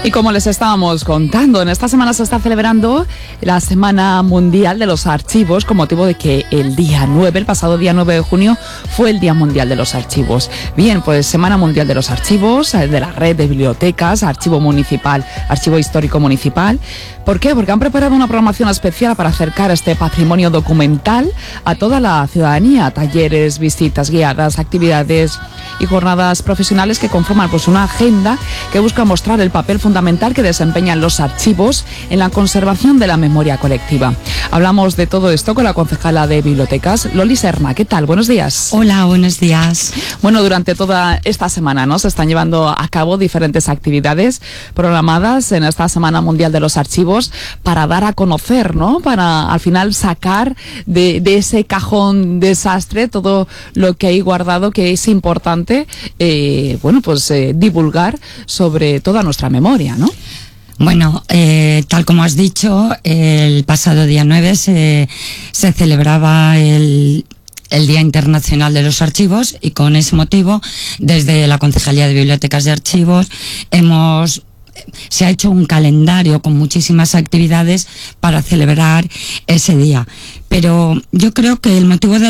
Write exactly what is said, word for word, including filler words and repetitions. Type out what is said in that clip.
Y como les estábamos contando, en esta semana se está celebrando la Semana Mundial de los Archivos, con motivo de que el día nueve, el pasado día nueve de junio, fue el Día Mundial de los Archivos. Bien, pues Semana Mundial de los Archivos, de la red de bibliotecas, Archivo Municipal, Archivo Histórico Municipal. ¿Por qué? Porque han preparado una programación especial para acercar este patrimonio documental a toda la ciudadanía. Talleres, visitas guiadas, actividades y jornadas profesionales que conforman pues una agenda que busca mostrar el papel fundamental que desempeñan los archivos en la conservación de la memoria colectiva. Hablamos de todo esto con la concejala de Bibliotecas, Loli Serna. ¿Qué tal? Buenos días. Hola, buenos días. Bueno, durante toda esta semana, ¿no?, se están llevando a cabo diferentes actividades programadas en esta Semana Mundial de los Archivos para dar a conocer, ¿no?, para al final sacar de, de ese cajón desastre todo lo que hay guardado, que es importante, eh, bueno, pues eh, divulgar sobre toda nuestra memoria, ¿no? Bueno, eh, tal como has dicho, el pasado día nueve se, se celebraba el... el Día Internacional de los Archivos, y con ese motivo, desde la Concejalía de Bibliotecas y Archivos, hemos se ha hecho un calendario con muchísimas actividades para celebrar ese día. Pero yo creo que el motivo de